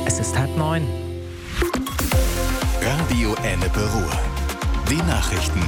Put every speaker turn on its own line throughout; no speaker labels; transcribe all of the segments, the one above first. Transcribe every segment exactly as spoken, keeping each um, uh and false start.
Es ist halb neun.
Radio Ennepe Ruhr. Die Nachrichten.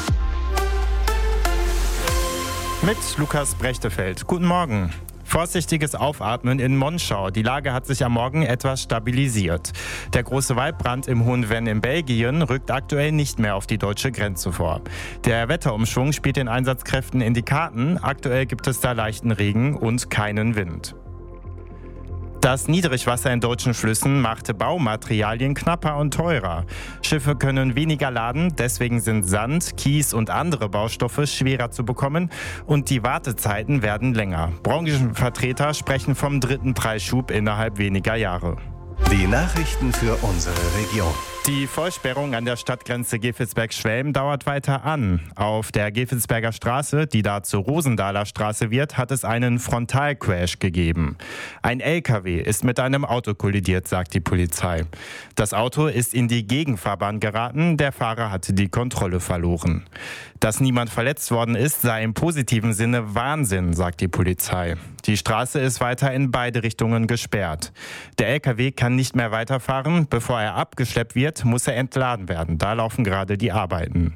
Mit Lukas Brechtefeld. Guten Morgen. Vorsichtiges Aufatmen in Monschau. Die Lage hat sich am Morgen etwas stabilisiert. Der große Waldbrand im Hohen Venn in Belgien rückt aktuell nicht mehr auf die deutsche Grenze vor. Der Wetterumschwung spielt den Einsatzkräften in die Karten. Aktuell gibt es da leichten Regen und keinen Wind. Das Niedrigwasser in deutschen Flüssen machte Baumaterialien knapper und teurer. Schiffe können weniger laden, deswegen sind Sand, Kies und andere Baustoffe schwerer zu bekommen und die Wartezeiten werden länger. Branchenvertreter sprechen vom dritten Preisschub innerhalb weniger Jahre.
Die Nachrichten für unsere Region.
Die Vollsperrung an der Stadtgrenze Gevelsberg-Schwelm dauert weiter an. Auf der Gevelsberger Straße, die da zur Rosenthaler Straße wird, hat es einen Frontalcrash gegeben. Ein L K W ist mit einem Auto kollidiert, sagt die Polizei. Das Auto ist in die Gegenfahrbahn geraten, der Fahrer hatte die Kontrolle verloren. Dass niemand verletzt worden ist, sei im positiven Sinne Wahnsinn, sagt die Polizei. Die Straße ist weiter in beide Richtungen gesperrt. Der L K W kann nicht mehr weiterfahren, bevor er abgeschleppt wird, muss er entladen werden. Da laufen gerade die Arbeiten.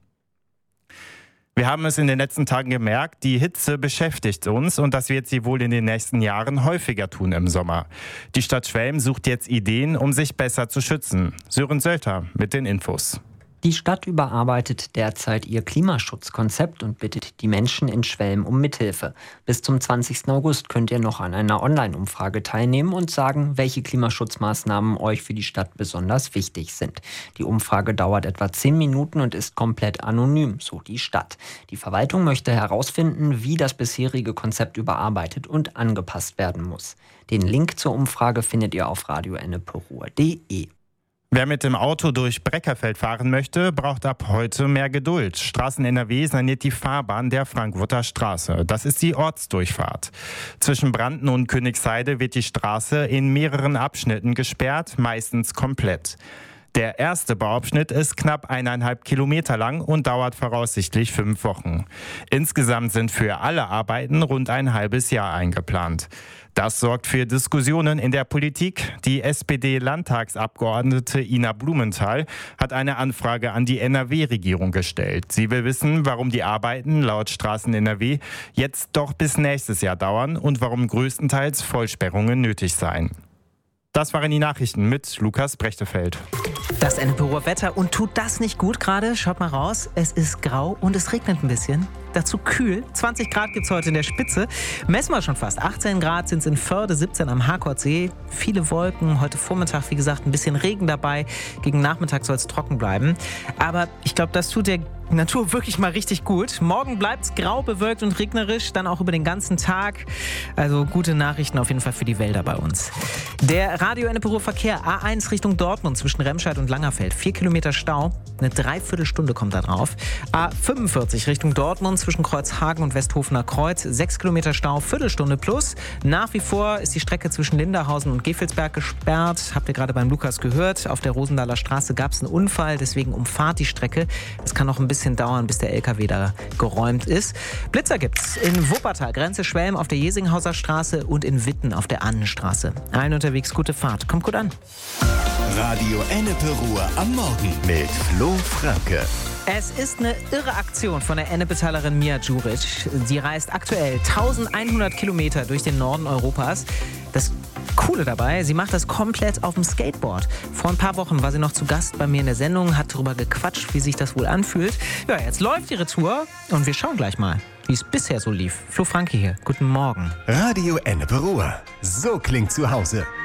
Wir haben es in den letzten Tagen gemerkt, die Hitze beschäftigt uns und das wird sie wohl in den nächsten Jahren häufiger tun im Sommer. Die Stadt Schwelm sucht jetzt Ideen, um sich besser zu schützen. Sören Sölter mit den Infos.
Die Stadt überarbeitet derzeit ihr Klimaschutzkonzept und bittet die Menschen in Schwelm um Mithilfe. Bis zum zwanzigsten August könnt ihr noch an einer Online-Umfrage teilnehmen und sagen, welche Klimaschutzmaßnahmen euch für die Stadt besonders wichtig sind. Die Umfrage dauert etwa zehn Minuten und ist komplett anonym, so die Stadt. Die Verwaltung möchte herausfinden, wie das bisherige Konzept überarbeitet und angepasst werden muss. Den Link zur Umfrage findet ihr auf radio ennepe ruhr punkt de.
Wer mit dem Auto durch Breckerfeld fahren möchte, braucht ab heute mehr Geduld. Straßen N R W saniert die Fahrbahn der Frankfurter Straße. Das ist die Ortsdurchfahrt. Zwischen Brandten und Königsheide wird die Straße in mehreren Abschnitten gesperrt, meistens komplett. Der erste Bauabschnitt ist knapp eineinhalb Kilometer lang und dauert voraussichtlich fünf Wochen. Insgesamt sind für alle Arbeiten rund ein halbes Jahr eingeplant. Das sorgt für Diskussionen in der Politik. Die S P D-Landtagsabgeordnete Ina Blumenthal hat eine Anfrage an die N R W-Regierung gestellt. Sie will wissen, warum die Arbeiten laut Straßen N R W jetzt doch bis nächstes Jahr dauern und warum größtenteils Vollsperrungen nötig seien. Das waren die Nachrichten mit Lukas Brechtefeld.
Das Ennepe Ruhr Wetter. Und tut das nicht gut gerade? Schaut mal raus. Es ist grau und es regnet ein bisschen. Dazu kühl. zwanzig Grad gibt es heute in der Spitze. Messen wir schon fast. achtzehn Grad sind es in Förde, siebzehn am Harkordsee. Viele Wolken. Heute Vormittag, wie gesagt, ein bisschen Regen dabei. Gegen Nachmittag soll es trocken bleiben. Aber ich glaube, das tut der Natur wirklich mal richtig gut. Morgen bleibt es grau, bewölkt und regnerisch, dann auch über den ganzen Tag. Also gute Nachrichten auf jeden Fall für die Wälder bei uns. Der Radio Ennepe Ruhr Verkehr A eins Richtung Dortmund zwischen Remscheid und Langerfeld. Vier Kilometer Stau, eine Dreiviertelstunde kommt da drauf. A fünfundvierzig Richtung Dortmund zwischen Kreuzhagen und Westhofener Kreuz. Sechs Kilometer Stau, Viertelstunde plus. Nach wie vor ist die Strecke zwischen Linderhausen und Gevelsberg gesperrt. Habt ihr gerade beim Lukas gehört. Auf der Rosenthaler Straße gab es einen Unfall, deswegen umfahrt die Strecke. Das kann noch ein bisschen dauern, bis der L K W da geräumt ist. Blitzer gibt's in Wuppertal, Grenze Schwelm auf der Jesinghauser Straße und in Witten auf der Annenstraße. Allen unterwegs gute Fahrt. Kommt gut an.
Radio Ennepe Ruhr am Morgen mit Flo Franke.
Es ist eine irre Aktion von der Ennepetalerin Mia Djuric. Sie reist aktuell eintausendeinhundert Kilometer durch den Norden Europas. Das Coole dabei, sie macht das komplett auf dem Skateboard. Vor ein paar Wochen war sie noch zu Gast bei mir in der Sendung, hat darüber gequatscht, wie sich das wohl anfühlt. Ja, jetzt läuft ihre Tour und wir schauen gleich mal, wie es bisher so lief. Flo Franke hier, guten Morgen.
Radio Ennepe Ruhr, so klingt zu Hause.